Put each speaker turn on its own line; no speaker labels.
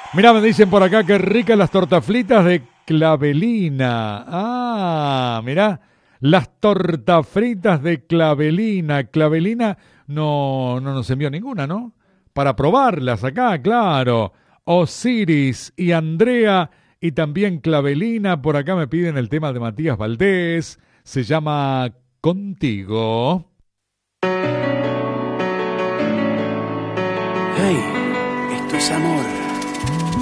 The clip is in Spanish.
Mirá, me dicen por acá que ricas las tortas fritas de clavelina. Mirá, las tortas fritas de clavelina. Clavelina no nos envió ninguna, ¿no? Para probarlas acá, claro. Osiris y Andrea y también Clavelina. Por acá me piden el tema de Matías Valdés. Se llama Contigo.
Hey, esto es amor.